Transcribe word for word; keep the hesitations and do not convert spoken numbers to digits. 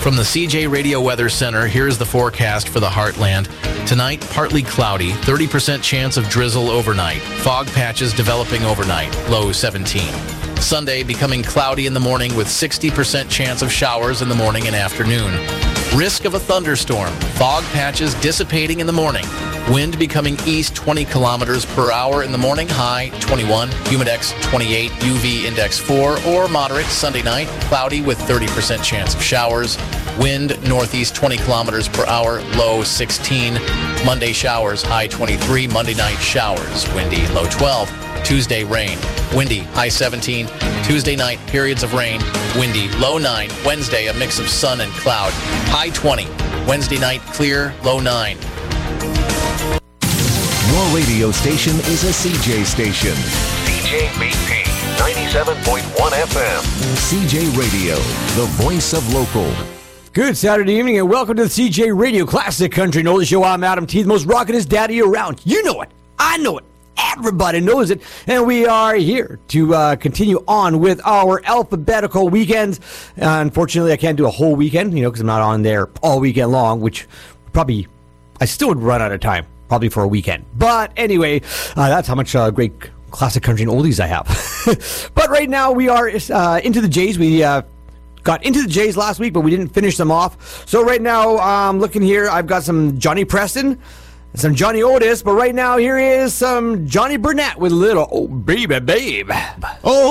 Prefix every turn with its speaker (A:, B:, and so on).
A: From the C J Radio Weather Center, here's the forecast for the Heartland. Tonight, partly cloudy, thirty percent chance of drizzle overnight. Fog patches developing overnight, low seventeen. Sunday, becoming cloudy in the morning with sixty percent chance of showers in the morning and afternoon. Risk of a thunderstorm. Fog patches dissipating in the morning. Wind becoming east twenty kilometers per hour in the morning, high twenty-one, humidex twenty-eight, U V index four, or moderate Sunday night, cloudy with thirty percent chance of showers. Wind northeast twenty kilometers per hour, low sixteen. Monday showers, high twenty-three. Monday night showers, windy, low twelve. Tuesday rain, windy, high seventeen. Tuesday night, periods of rain, windy, low nine. Wednesday, a mix of sun and cloud, high twenty. Wednesday night, clear, low nine.
B: Your radio station is a C J station.
C: C J B P ninety-seven point one F M.
B: C J Radio, the voice of local.
D: Good Saturday evening and welcome to the C J Radio Classic Country and Oldies Show. I'm Adam T, the most rockin'est daddy around. You know it. I know it. Everybody knows it. And we are here to uh, continue on with our alphabetical weekends. Uh, unfortunately, I can't do a whole weekend, you know, because I'm not on there all weekend long, which probably, I still would run out of time, probably for a weekend. But anyway, uh, that's how much uh, great classic country and oldies I have. But right now, we are uh, into the Jays. We uh, got into the Jays last week, but we didn't finish them off. So right now, um, looking here, I've got some Johnny Preston, some Johnny Otis, but right now here is some Johnny Burnett with a little, oh baby babe. Oh